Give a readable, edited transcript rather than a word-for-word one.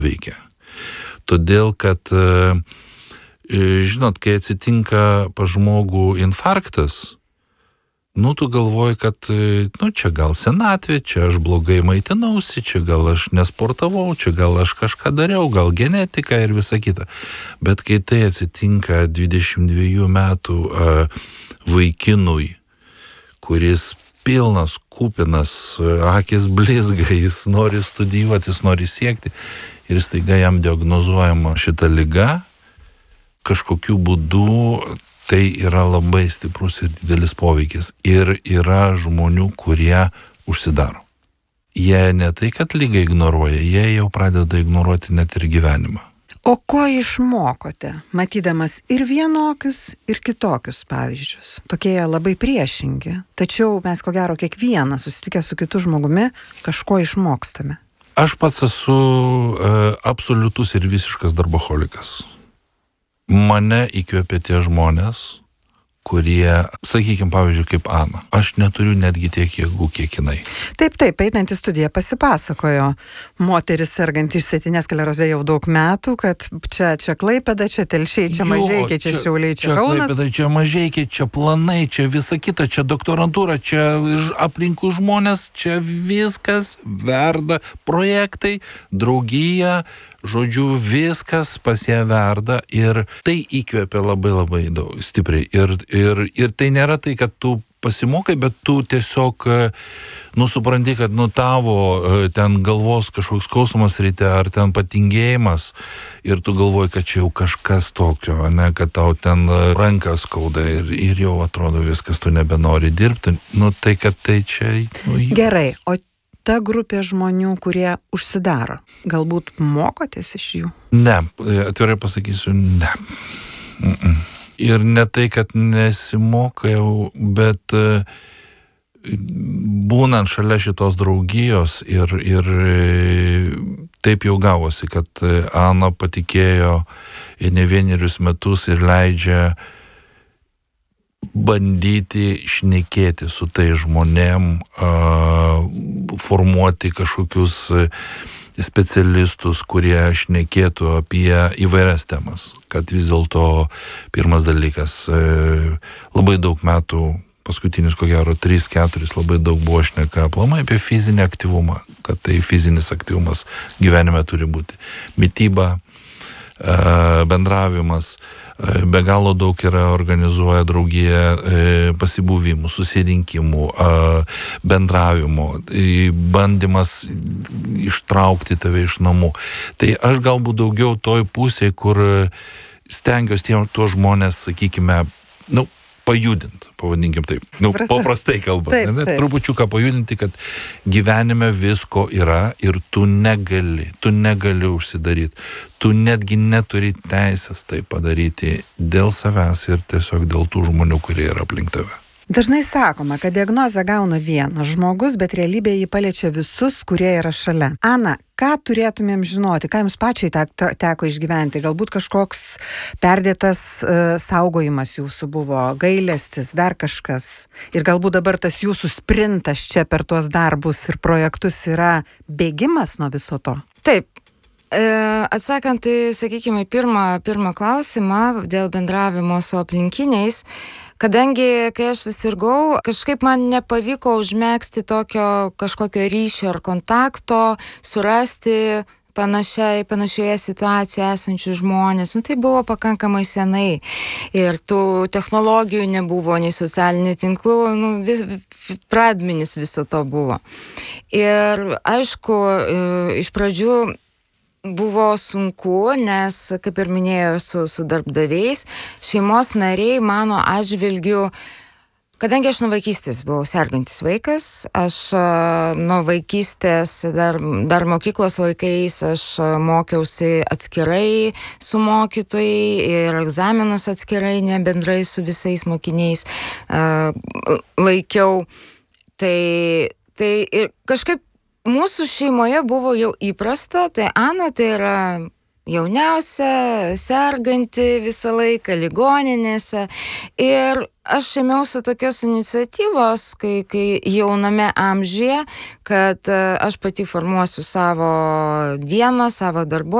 veikia. Todėl, kad, žinot, kai atsitinka pas žmogų infarktas, tu galvoji, kad, čia gal senatvė, čia aš blogai maitinausi, čia gal aš nesportavau, čia gal aš kažką dariau, gal genetika ir visa kita. Bet kai tai atsitinka 22 metų vaikinui, kuris pilnas, kupinas, akis blizga, jis nori studijuoti, jis nori siekti ir staiga jam diagnozuojama šita liga, kažkokiu būdu tai yra labai stiprus ir didelis poveikis. Ir yra žmonių, kurie užsidaro. Jie ne tai, kad ligą ignoruoja, jie jau pradeda ignoruoti net ir gyvenimą. O ko išmokote, matydamas ir vienokius, ir kitokius pavyzdžius? Tokie labai priešingi. Tačiau mes, ko gero, kiekvieną susitikę su kitu žmogumi kažko išmokstame. Aš pats esu absoliutus ir visiškas darboholikas. Mane įkvėpė tie žmonės, kurie, sakykime, pavyzdžiui, kaip Ana. Aš neturiu netgi tiek jėgų, kiek jinai. Taip, einant į studiją pasipasakojo moteris serganti išsėtinė sklerozė jau daug metų, kad čia Klaipėda, čia Telšiai, čia Mažeikiai, čia Šiauliai, čia Kaunas. Klaipėda, čia Mažeikiai, čia planai, čia visa kita, čia doktorantūra, čia aplinkų žmonės, čia viskas verda, projektai, draugija, žodžiu, viskas pas ją verda ir tai įkvėpia labai daug, stipriai. Ir tai nėra tai, kad tu pasimokai, bet tu tiesiog, supranti, kad tavo ten galvos kažkoks skausmas ryte, ar ten patingėjimas, ir tu galvoji, kad čia jau kažkas tokio, ne, kad tau ten rankas skauda ir jau atrodo viskas, tu nebenori dirbti. Tai kad tai čia... Gerai, o ta grupė žmonių, kurie užsidaro, galbūt mokotės iš jų? Ne, atvirai pasakysiu, ne. Ir ne tai, kad nesimokau, bet būnant šalia šitos draugijos ir taip jau gavosi, kad Ana patikėjo į ne vienerius metus ir leidžia bandyti šnekėti su tai žmonėm, formuoti kažkokius specialistus, kurie šnekėtų apie įvairias temas. Kad vis dėlto pirmas dalykas, labai daug metų, paskutinius ko gero 3-4, labai daug buvo šneka aplamai apie fizinį aktyvumą, kad tai fizinis aktyvumas gyvenime turi būti. Mityba, bendravimas, be galo daug yra organizuoja draugija pasibuvimų, susirinkimų, bendravimo, bandymas ištraukti tave iš namų. Tai aš galbūt daugiau toj pusėje, kur stengiuosi tuos žmonės, sakykime, pajudinti, pavadinkim taip, paprastai kalbant, trupučiuką pajudinti, kad gyvenime visko yra ir tu negali užsidaryti, tu netgi neturi teisės tai padaryti dėl savęs ir tiesiog dėl tų žmonių, kurie yra aplink tave. Dažnai sakoma, kad diagnozę gauna vienas žmogus, bet realybėje jį paliečia visus, kurie yra šalia. Ana, ką turėtumėm žinoti, ką jums pačiai teko išgyventi? Galbūt kažkoks perdėtas saugojimas jūsų buvo, gailestis, dar kažkas. Ir galbūt dabar tas jūsų sprintas čia per tuos darbus ir projektus yra bėgimas nuo viso to? Taip. Atsakant, sakykime, pirmą klausimą dėl bendravimo su aplinkiniais, kadangi, kai aš susirgau, kažkaip man nepavyko užmegzti tokio kažkokio ryšio ar kontakto, surasti panašioje situacijoje esančių žmonės. Tai buvo pakankamai senai. Ir tų technologijų nebuvo, nei socialinių tinklų, pradmenis viso to buvo. Ir aišku, iš pradžių buvo sunku, nes, kaip ir minėjau, su darbdaviais, šeimos nariai mano atžvilgiu, kadangi aš nuo vaikystės buvau sergantis vaikas, aš nuo vaikystės dar mokyklos laikais aš mokiausi atskirai su mokytojai ir egzaminus atskirai, ne bendrai su visais mokiniais laikiau. Tai ir kažkaip mūsų šeimoje buvo jau įprasta, tai Ana tai yra jauniausia, serganti visą laiką ligoninėse. Ir aš ėmiausi tokios iniciatyvos, kai jauname amžiuje, kad aš pati formuosiu savo dieną, savo